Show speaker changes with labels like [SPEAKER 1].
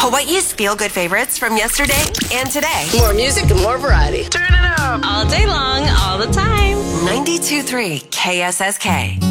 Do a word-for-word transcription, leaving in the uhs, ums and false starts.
[SPEAKER 1] Hawaii's feel-good favorites from yesterday and today.
[SPEAKER 2] More music and more variety.
[SPEAKER 3] Turn it up.
[SPEAKER 4] All day long, all the time.
[SPEAKER 1] ninety-two point three K S S K.